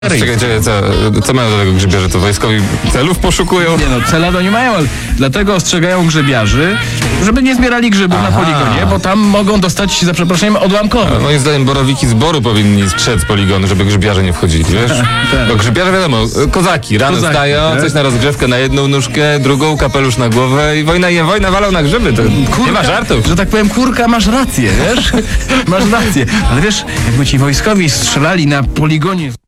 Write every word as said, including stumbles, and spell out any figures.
Czekaj, czekaj, co, co mają do tego grzybiarze? To wojskowi celów poszukują? Nie no, cela to nie mają, ale dlatego ostrzegają grzybiarzy, żeby nie zbierali grzybów Aha. na poligonie, bo tam mogą dostać, za przeproszeniem, odłamkowe. Moim zdaniem borowiki z boru powinni strzec z poligonu, żeby grzybiarze nie wchodzili, wiesz? tak. Bo grzybiarze wiadomo, kozaki, rano Kozaki, wstają, tak? coś na rozgrzewkę na jedną nóżkę, drugą kapelusz na głowę i wojna je, wojna walą na grzyby, to nie ma żartów. Że tak powiem, kurka, masz rację, wiesz? Masz rację. Ale wiesz, jakby ci wojskowi strzelali na poligonie...